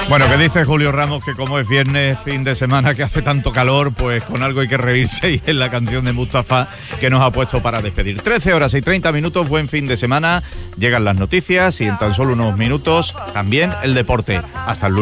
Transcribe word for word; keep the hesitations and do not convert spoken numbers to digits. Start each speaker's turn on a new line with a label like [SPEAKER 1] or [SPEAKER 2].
[SPEAKER 1] Bueno, que dice Julio Ramos que como es viernes, fin de semana, que hace tanto calor, pues con algo hay que reírse, y es la canción de Mustafa que nos ha puesto para despedir. trece horas y treinta minutos, buen fin de semana, llegan las noticias y en tan solo unos minutos también el deporte. Hasta el lunes.